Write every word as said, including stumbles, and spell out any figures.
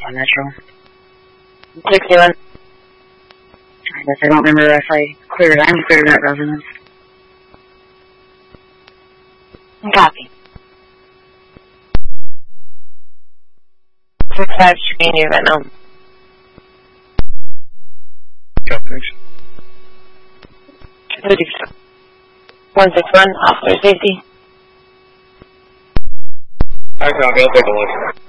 on Metro. sixty-one. I guess I don't remember if I cleared it. I'm cleared that residence. Copy. six five should be near that now. one six one, officer safety. I copy, I'll take a look.